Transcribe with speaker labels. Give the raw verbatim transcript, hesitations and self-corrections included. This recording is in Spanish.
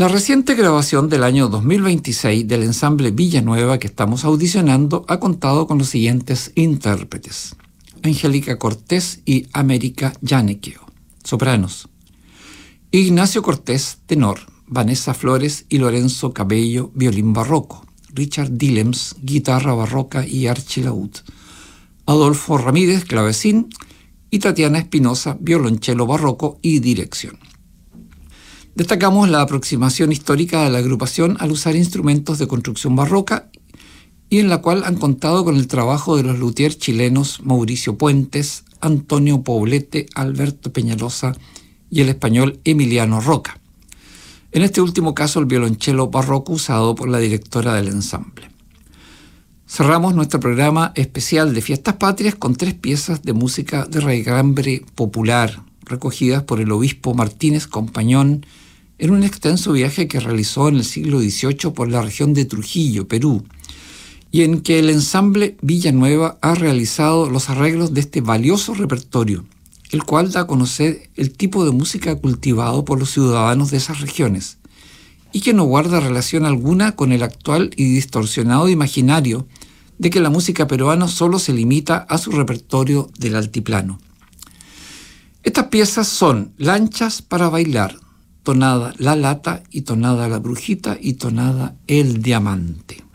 Speaker 1: La reciente grabación del año dos mil veintiséis del ensamble Villanueva que estamos audicionando ha contado con los siguientes intérpretes: Angélica Cortés y América Yanequeo, sopranos; Ignacio Cortés, tenor; Vanessa Flores y Lorenzo Cabello, violín barroco; Richard Dillems, guitarra barroca y archilaúd; Adolfo Ramírez, clavecín; y Tatiana Espinosa, violonchelo barroco y dirección. Destacamos la aproximación histórica de la agrupación al usar instrumentos de construcción barroca y en la cual han contado con el trabajo de los luthiers chilenos Mauricio Puentes, Antonio Poblete, Alberto Peñalosa y el español Emiliano Roca. En este último caso, el violonchelo barroco usado por la directora del ensamble. Cerramos nuestro programa especial de Fiestas Patrias con tres piezas de música de raigambre popular, recogidas por el obispo Martínez Compañón en un extenso viaje que realizó en el siglo dieciocho por la región de Trujillo, Perú, y en que el ensamble Villanueva ha realizado los arreglos de este valioso repertorio, el cual da a conocer el tipo de música cultivado por los ciudadanos de esas regiones, y que no guarda relación alguna con el actual y distorsionado imaginario de que la música peruana solo se limita a su repertorio del altiplano. Estas piezas son Lanchas para bailar, tonada La Lata y tonada La Brujita y tonada El Diamante.